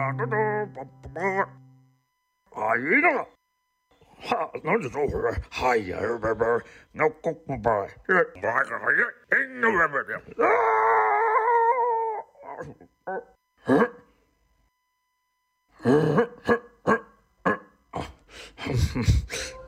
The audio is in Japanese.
啊，一个了。哈，那就做回来。哎呀，拜拜，那个不拜，这拜个呀，那拜拜的啊。